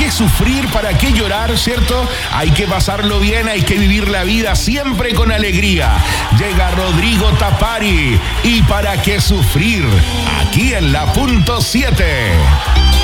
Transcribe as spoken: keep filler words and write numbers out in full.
qué sufrir? ¿Para qué llorar? ¿Cierto? Hay que pasarlo bien, hay que vivir la vida siempre con alegría. Llega Rodrigo Tapari. ¿Y para qué sufrir? Aquí en la punto siete.